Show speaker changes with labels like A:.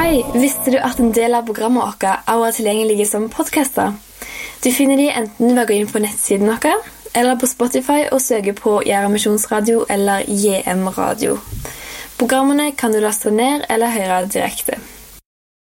A: Hei, visste du at en del av programmet vårt også er tilgjengelige som podcaster? Du finner de enten ved å gå inn på nettsiden vår, eller på Spotify og søke på Gjæra Misjonsradio eller JM Radio. Programmene kan du laste ned eller høre direkte.